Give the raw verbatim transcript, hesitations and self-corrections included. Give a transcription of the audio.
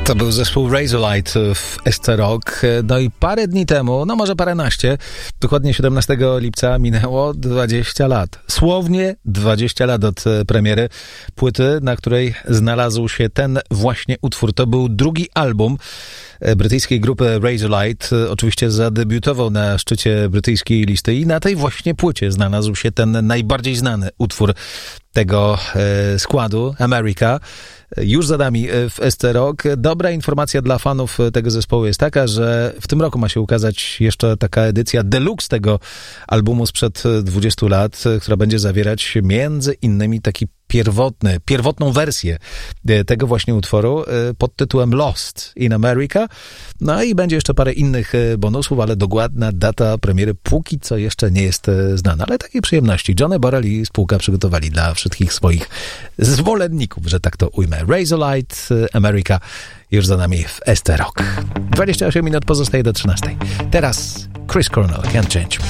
To był zespół Razorlight w S C Rock. No i parę dni temu, no może paręnaście, dokładnie siedemnastego lipca minęło dwadzieścia lat. Słownie dwadzieścia lat od premiery płyty, na której znalazł się ten właśnie utwór. To był drugi album brytyjskiej grupy Razorlight. Oczywiście zadebiutował na szczycie brytyjskiej listy i na tej właśnie płycie znalazł się ten najbardziej znany utwór tego e, składu, America. Już za nami w S C Rock. Dobra informacja dla fanów tego zespołu jest taka, że w tym roku ma się ukazać jeszcze taka edycja deluxe tego albumu sprzed dwudziestu lat, która będzie zawierać między innymi taki pierwotny, pierwotną wersję tego właśnie utworu pod tytułem Lost in America. No i będzie jeszcze parę innych bonusów, ale dokładna data premiery póki co jeszcze nie jest znana. Ale takiej przyjemności Johnny Borrell i spółka przygotowali dla wszystkich swoich zwolenników, że tak to ujmę. Razorlight, America już za nami w S C Rock. dwadzieścia osiem minut pozostaje do trzynastej. Teraz Chris Cornell, Can't Change Me.